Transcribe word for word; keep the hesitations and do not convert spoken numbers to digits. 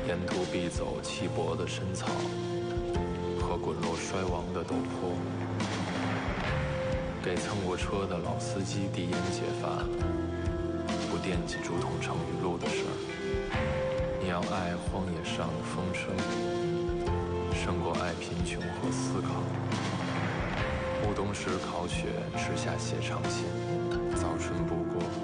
沿途必走稀薄的深草和滚落衰亡的陡坡，给蹭过车的老司机递烟解乏，不惦记竹筒盛雨露的事儿。你要爱荒野上的风声，胜过爱贫穷和思考。暮冬时烤雪，吃下写长信，早春不过